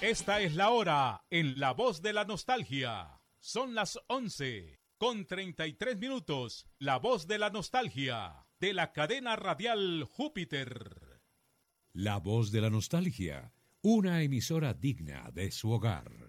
Esta es la hora en La Voz de la Nostalgia. Son las 11:33. La Voz de la Nostalgia, de la cadena radial Júpiter. La Voz de la Nostalgia, una emisora digna de su hogar.